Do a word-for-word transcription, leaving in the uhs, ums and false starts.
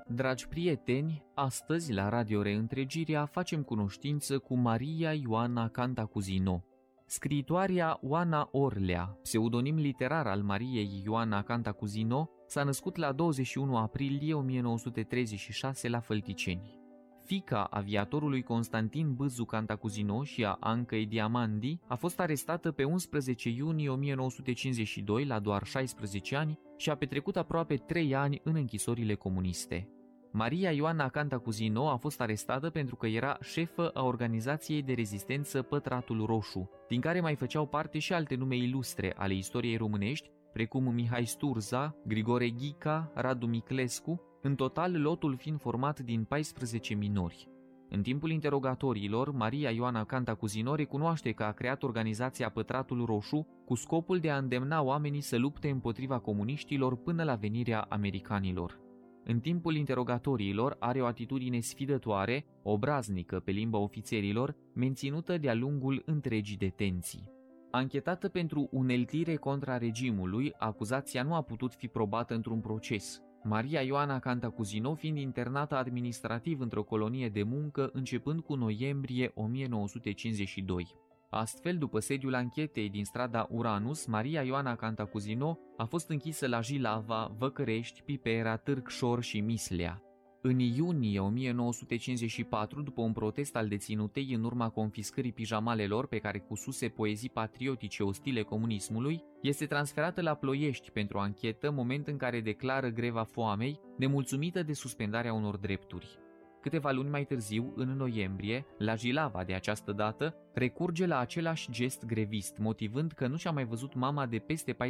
Dragi prieteni, astăzi la Radio Reîntregirea facem cunoștință cu Maria Ioana Cantacuzino. Scriitoarea Oana Orlea, pseudonim literar al Mariei Ioana Cantacuzino, s-a născut la douăzeci și unu aprilie o mie nouă sute treizeci și șase la Fălticeni. Fiica aviatorului Constantin Bâzu Cantacuzino și a Ancăi Diamandi a fost arestată pe unsprezece iunie o mie nouă sute cincizeci și doi la doar șaisprezece ani și a petrecut aproape trei ani în închisorile comuniste. Maria Ioana Cantacuzino a fost arestată pentru că era șefă a organizației de rezistență Pătratul Roșu, din care mai făceau parte și alte nume ilustre ale istoriei românești, precum Mihai Sturza, Grigore Ghica, Radu Miclescu, în total lotul fiind format din paisprezece minori. În timpul interogatoriilor, Maria Ioana Cantacuzino recunoaște că a creat organizația Pătratul Roșu cu scopul de a îndemna oamenii să lupte împotriva comuniștilor până la venirea americanilor. În timpul interogatoriilor are o atitudine sfidătoare, obraznică pe limba ofițerilor, menținută de-a lungul întregii detenții. Anchetată pentru uneltire contra regimului, acuzația nu a putut fi probată într-un proces, Maria Ioana Cantacuzino fiind internată administrativ într-o colonie de muncă începând cu noiembrie o mie nouă sute cincizeci și doi. Astfel, după sediul anchetei din strada Uranus, Maria Ioana Cantacuzino a fost închisă la Jilava, Văcărești, Pipera, Târgșor și Mislea. În iunie o mie nouă sute cincizeci și patru, după un protest al deținutei în urma confiscării pijamalelor pe care cususe poezii patriotice ostile comunismului, este transferată la Ploiești pentru anchetă, moment în care declară greva foamei, nemulțumită de suspendarea unor drepturi. Câteva luni mai târziu, în noiembrie, la Jilava de această dată, recurge la același gest grevist, motivând că nu și-a mai văzut mama de peste